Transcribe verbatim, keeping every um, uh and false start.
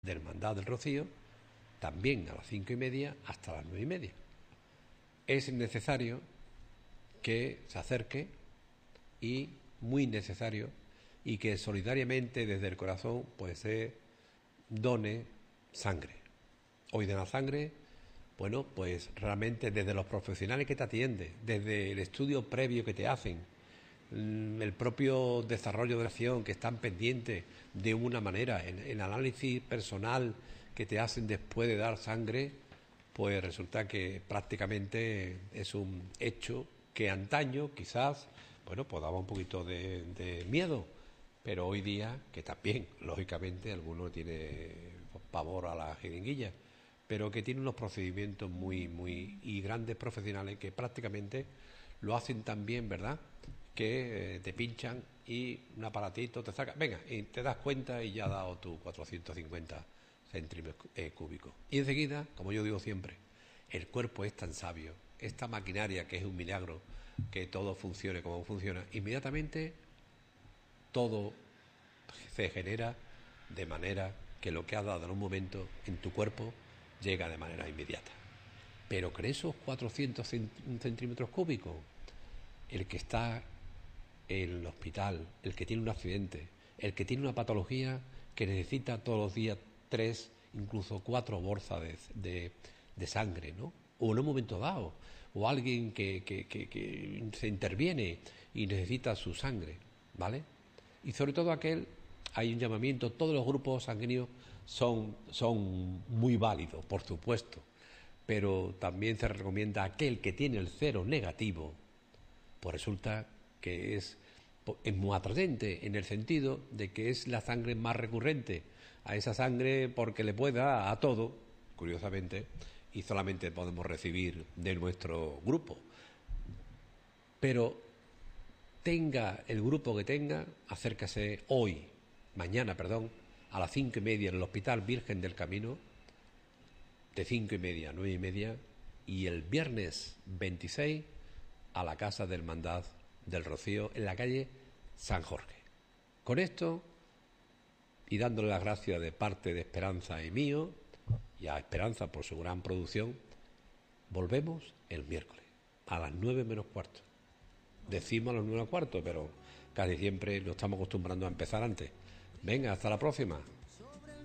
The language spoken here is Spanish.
de Hermandad del Rocío, también a las cinco y media hasta las nueve y media. Es necesario que se acerque y muy necesario y que solidariamente desde el corazón pues se done sangre. Hoy de la sangre, bueno, pues realmente desde los profesionales que te atienden, desde el estudio previo que te hacen, el propio desarrollo de la acción que están pendientes de una manera, el, el análisis personal que te hacen después de dar sangre, pues resulta que prácticamente es un hecho que antaño quizás, bueno, pues daba un poquito de, de miedo, pero hoy día, que también, lógicamente, alguno tiene pavor a la jeringuilla, pero que tiene unos procedimientos muy, muy, y grandes profesionales que prácticamente lo hacen tan bien, ¿verdad?, que eh, te pinchan y un aparatito te saca, venga, y te das cuenta y ya ha dado tu cuatrocientos cincuenta centímetros eh, cúbicos. Y enseguida, como yo digo siempre, el cuerpo es tan sabio, esta maquinaria que es un milagro, que todo funcione como funciona, inmediatamente todo se genera de manera que lo que has dado en un momento en tu cuerpo llega de manera inmediata. Pero que esos cuatrocientos centímetros cúbicos, el que está en el hospital, el que tiene un accidente, el que tiene una patología que necesita todos los días tres, incluso cuatro bolsas de, de, de sangre, ¿no? O en un momento dado, o alguien que, que, que, que se interviene y necesita su sangre, ¿vale? Y sobre todo aquel, hay un llamamiento, todos los grupos sanguíneos son, son muy válidos, por supuesto, pero también se recomienda aquel que tiene el cero negativo, pues resulta que es, es muy atrayente en el sentido de que es la sangre más recurrente a esa sangre porque le puede dar a todo, curiosamente, y solamente podemos recibir de nuestro grupo. Pero tenga el grupo que tenga, acércase hoy, mañana, perdón, a las cinco y media en el Hospital Virgen del Camino, de cinco y media a nueve y media, y el viernes veintiséis a la Casa de Hermandad del Rocío en la calle San Jorge. Con esto, y dándole las gracias de parte de Esperanza y mío, y a Esperanza por su gran producción, volvemos el miércoles a las nueve menos cuarto. Decimos a las nueve menos cuarto, pero casi siempre nos estamos acostumbrando a empezar antes. Venga, hasta la próxima.